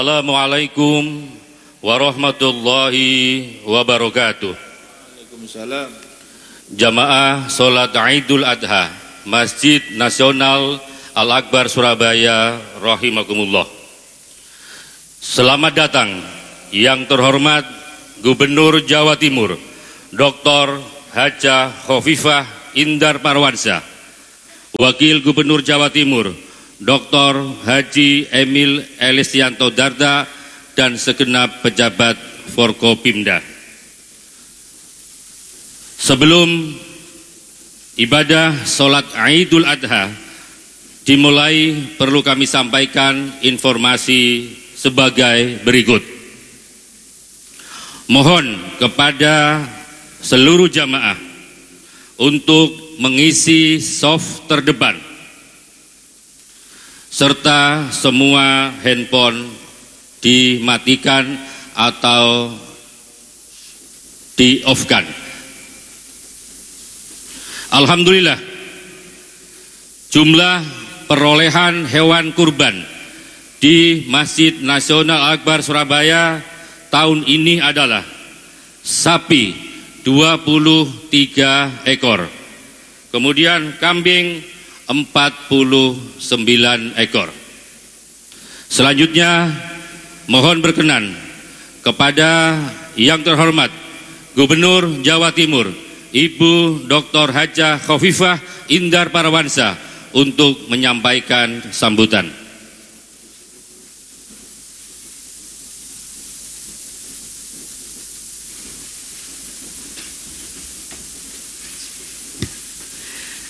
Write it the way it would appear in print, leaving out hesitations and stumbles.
Assalamualaikum warahmatullahi wabarakatuh. Waalaikumsalam. Jamaah Salat Idul Adha Masjid Nasional Al-Akbar Surabaya rahimakumullah. Selamat datang yang terhormat Gubernur Jawa Timur Dr. Hajah Khofifah Indar Parawansa, Wakil Gubernur Jawa Timur Dr. Haji Emil Elistianto Darda, dan segenap pejabat Forkopimda. Sebelum ibadah sholat Idul Adha dimulai, perlu kami sampaikan informasi sebagai berikut. Mohon kepada seluruh jamaah untuk mengisi soft terdepan serta semua handphone dimatikan atau di-off-kan. Alhamdulillah, jumlah perolehan hewan kurban di Masjid Nasional Al-Akbar Surabaya tahun ini adalah sapi 23 ekor, kemudian kambing 49 ekor. Selanjutnya, mohon berkenan kepada yang terhormat Gubernur Jawa Timur Ibu Dr. Hajah Khofifah Indar Parawansa untuk menyampaikan sambutan.